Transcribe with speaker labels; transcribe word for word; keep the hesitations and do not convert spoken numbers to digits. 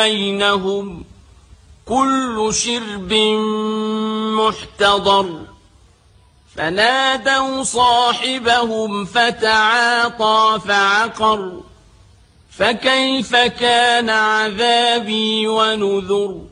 Speaker 1: بينهم كل شرب محتضر فنادوا صاحبهم فتعاطى فعقر فكيف كان عذابي ونذر